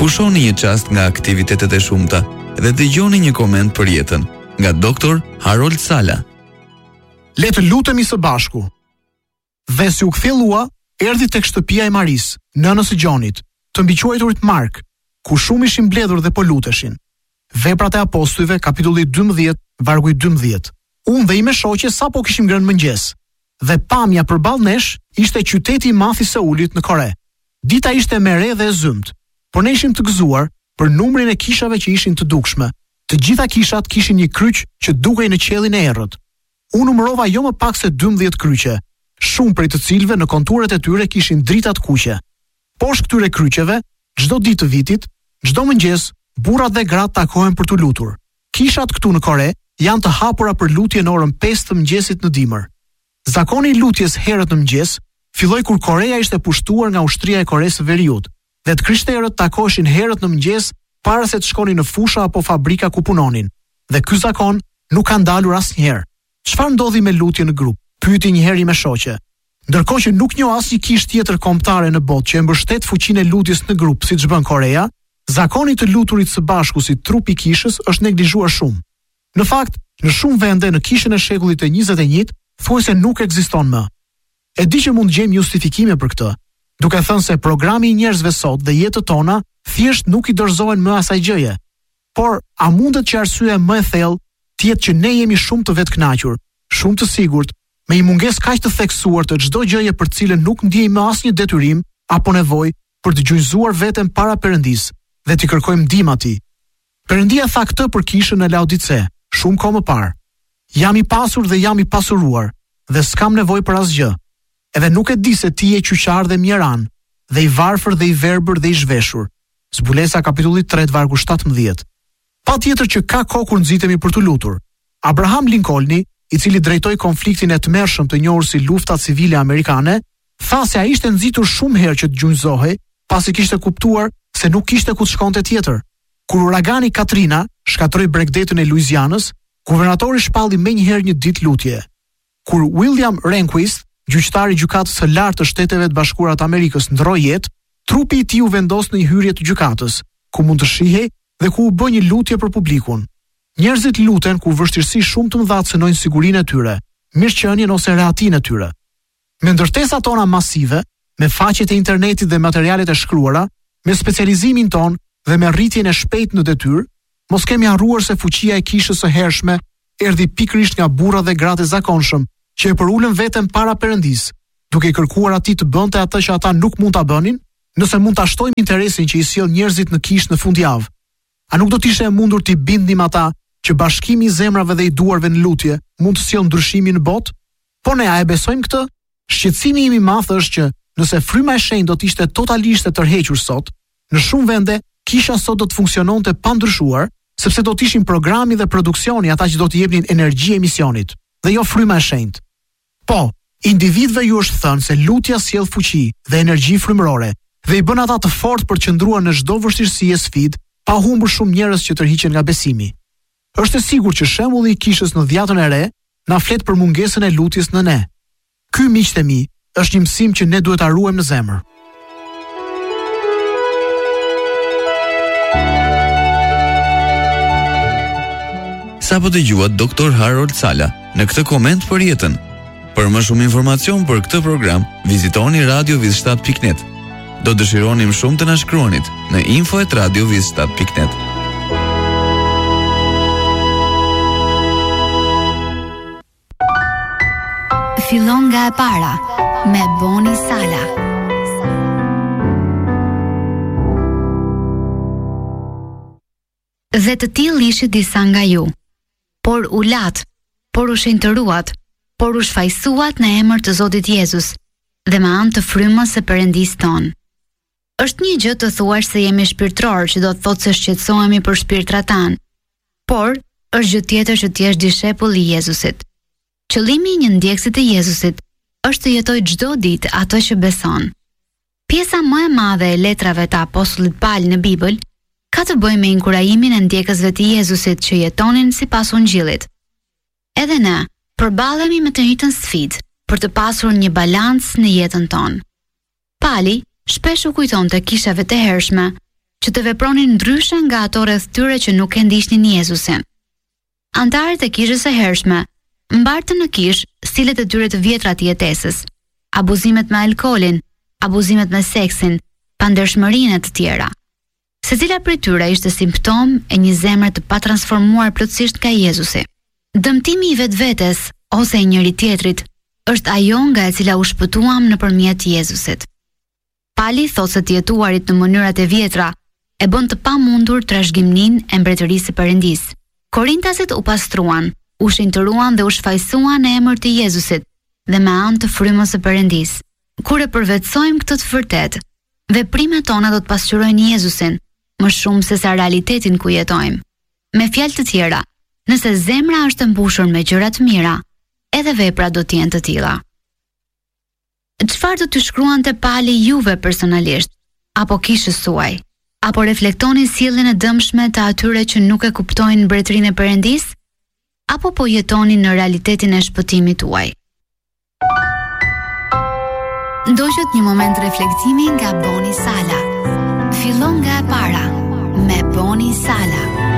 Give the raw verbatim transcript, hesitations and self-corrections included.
Pushoni një çast nga aktivitetet e shumta dhe dëgjoni një koment për jetën nga doktor Harold Sala. Le të lutemi së bashku. Dhe si u kthellua, erdhi tek shtëpia e Maris, nënës së Gjonit, të mbiquajturit Mark, ku shumë ishin mbledhur dhe po luteshin. Veprat e Apostujve, kapitulli dymbëdhjetë, vargu i dymbëdhjetë. Unë dhe i me shoqe sapo kishim ngrënë mëngjes, dhe pamja përballë nesh ishte qyteti i madh i Seulit në Kore. Dita ishte me re dhe e zymt, por ne ishim të gëzuar për numrin e kishave që ishin të dukshme. Të gjitha kishat kishin një kryq që dukej në qiellin e errët. Unë numërova jo më pak se dymbëdhjetë kryqe, shumë prej të cilëve në konturet e tyre kishin drita të kuqe. Poshtë këtyre kryqeve, çdo ditë të vitit, çdo mëngjes, burrat dhe gratë takohen për të lutur. Kishat këtu në Kore janë të hapura për lutje në orën pesë të mëngjesit në dimër. Zakoni i lutjes herët në mëngjes filloi kur Korea ishte pushtuar nga ushtria e Koresë së Veriut, dhe të krishterët takoheshin herët në mëngjes para se të shkonin në fusha apo fabrika ku punonin. Dhe ky zakon nuk ka ndalur asnjëherë. Çfarë ndodhi me lutje në grup? Pyeti një herë me shoqe. Ndërkohë që nuk njoh asnjë kishë tjetër kombëtare në botë që e mbështet fuqinë e lutjes në grup siç bën Korea, zakoni të luturit së bashku si trup i kishës është neglizhuar shumë. Në fakt, në shumë vende në kishën e shekullit të njëzet e njëjtë, thuajse nuk ekziston më. E di që mund gjejmë justifikime për këtë, duke thënë se programi i njerëzve sot dhe jetët tona thjesht nuk i dorëzohen më asaj gjëje. Por a mundet që arsyeja më e thellë të jetë që ne jemi shumë të vetkënaqur, shumë të sigurt, me një mungesë kaq të theksuar të çdo gjëje për të cilën nuk ndjejmë asnjë detyrim apo nevojë për të gjujzuar veten para Perëndis dhe të kërkojmë ndihmë atij. Perëndia tha këtë për kishën e Laodice, shumë kohë më parë. Jam i pasur dhe jam i pasuruar, dhe s'kam nevojë për asgjë. Edhe nuk e di se ti je qyqar dhe mjeran, dhe i varfër dhe i verbër dhe i zhveshur. Zbulesa kapitulli tre vargu shtatëmbëdhjetë. Patjetër që ka kohë kur nxitemi për të lutur. Abraham Lincolni, i cili drejtoi konfliktin e tmerrshëm të njohur si lufta civile amerikane, tha se ai ishte nxitur shumë herë që të gjunjëzohej, pasi kishte kuptuar se nuk kishte ku të shkonte tjetër. Kur uragani Katrina shkatroi bregdetën e Luizianës, guvernatori shpalli menjëherë një ditë lutje. Kur William Rehnquist, gjyqtari i gjykatës së lartë të Shteteve të Bashkuara të Amerikës, ndroi jetë, trupi i tij u vendos në një hyrje të gjykatës, ku mund të shihej dhe ku u bë një lutje për publikun. Njerëzit luten kur vështirësi shumë të mëdha cënojnë sigurinë e tyre, mirëqenien ose rehatinë e tyre. Me ndërtesat tona masive, me faqet e internetit dhe materialet e shkruara, me specializimin ton dhe me rritjen e shpejtë në detyrë, mos kemi harruar se fuqia e kishës së hershme erdhi pikërisht nga burrat dhe gratë e zakonshëm, që e përulën veten para Perëndis, duke i kërkuar atij të bënte atë që ata nuk mund ta bënin, nëse mund ta shtojmë interesin që i sjell njerëzit në kishë në fundjavë. A nuk do të ishte e mundur t'i bindnim ata që bashkimi i zemrave dhe i duarve në lutje mund të sjellë ndryshimin në botë? Po ne a e besojmë këtë? Shqetësimi im i madh është që nëse fryma e shenjtë do të ishte totalisht e tërhequr sot, në shumë vende kisha sot do të funksiononte pa ndryshuar, sepse do të ishin programi dhe produksioni ata që do të jepnin energji emisionit, dhe jo fryma e shenjtë. Po, individëve ju është thënë se lutja sjell fuqi dhe energji frymërore dhe i bën ata të fortë për të qëndruar në çdo vështirësi e sfidë, pa humbur shumë njerëz që tërhiqen nga besimi. Është e sigurt që shembulli i kishës në dhjatën e re na flet për mungesën e lutjes në ne. Ky, miqtë e mi, është një mësim që ne duhet ta ruajmë në zemër. Sapo dëgjuat doktor Harold Sala në këtë koment për jetën. Për më shumë informacion për këtë program, vizitoni radio viz shtat pikë net. Do dëshironim shumë të na shkruanit në info at radio viz shtat pikë net. Fillon nga e para me Boni Sala. Dhe të tillë ishin disa nga ju, por u lat, por u shenjtëruat, por u shfaqsuat në emër të Zotit Jezus dhe me anë të frymës së Perëndis ton. Është një gjë të thuash se jemi shpirtëror, që do të thotë se shqetësohemi për shpirtrat tan, por është gjë tjetër që të jesh dishepull i Jezusit. Qëllimi i një ndjekësi të Jezusit është të jetojë çdo ditë ato që beson. Pjesa më e madhe e letrave të apostullit Paul në Bibël ka të bëjë me inkurajimin e ndjekësve të Jezusit që jetonin sipas Ungjillit. Edhe ne përballemi me të njëjtën sfidë për të pasur një balancë në jetën tonë. Pali shpesh u kujtonte kishave të hershme që të vepronin ndryshe nga ato rreth tyre që nuk e ndiqnin Jezusin. Antarët e kishës së hershme mbartën në kishë stilet e tyre të vjetra të jetesës, abuzimet me alkoolin, abuzimet me seksin, pandershmërinë e të tjera. Secila prej tyre ishte simptom e një zemre të patransformuar plotësisht nga Jezusi. Dëmtimi i vetvetes ose i njëri tjetrit është ajo nga e cila u shpëtuam nëpërmjet Jezusit. Pali thotë se të jetuarit në mënyrat e vjetra e bën të pamundur trashëgiminë e mbretërisë së Perëndisë. Korintasit u pastruan, u shenjtëruan dhe u shfaqsuan në emër të Jezusit dhe me anë të frymës së Perëndisë. Kur e përvetësojmë këtë të vërtetë, veprimet tona do të pasqyrojnë Jezusin më shumë se sa realitetin ku jetojmë. Me fjalë të tjera, nëse zemra është mbushur me gjëra të mira, edhe veprat do të jenë të tilla. Çfarë do të shkruante Pali juve personalisht, apo kishës suaj? Apo reflektoni sjelljen e dëmshme të atyre që nuk e kuptojnë mbretërinë e Perëndisë? Apo po jetoni në realitetin e shpëtimit tuaj? Ndoqët një moment reflektimi nga Boni Sala. Fillon nga e para me Boni Sala.